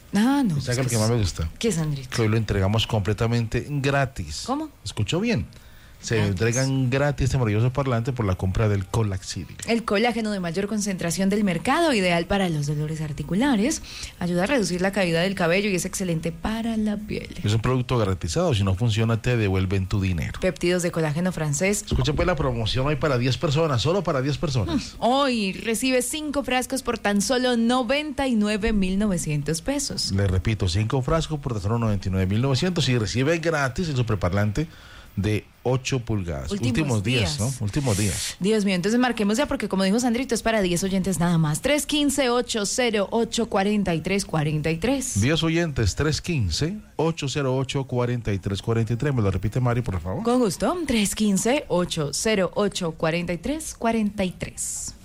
Ah, no. ¿Sabe lo que más me gusta? ¿Qué, Sandrito? Que hoy lo entregamos completamente gratis. ¿Cómo? ¿Escuchó bien? Se Gratis. entregan gratis este maravilloso parlante por la compra del Colaxidil. El colágeno de mayor concentración del mercado, ideal para los dolores articulares, ayuda a reducir la caída del cabello y es excelente para la piel. Es un producto garantizado, si no funciona te devuelven tu dinero. Péptidos de colágeno francés. Escucha pues la promoción hoy para 10 personas, solo para 10 personas. Hoy recibe 5 frascos por tan solo 99.900 pesos. Le repito, 5 frascos por tan solo 99.900 y recibe gratis el superparlante de 8 pulgadas. Últimos días, ¿no? Últimos días. Dios mío, entonces marquemos ya porque como dijo Sandrito, es para 10 oyentes nada más. 315-808-4343. 10 oyentes, 315-808-4343. ¿Me lo repite, Mari, por favor? Con gusto, 315-808-4343.